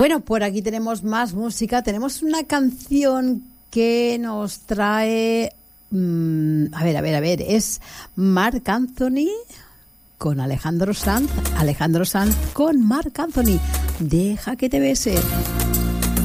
Bueno, por aquí tenemos más música. Tenemos una canción que nos trae... a ver. Es Marc Anthony con Alejandro Sanz. Alejandro Sanz con Marc Anthony. Deja que te bese.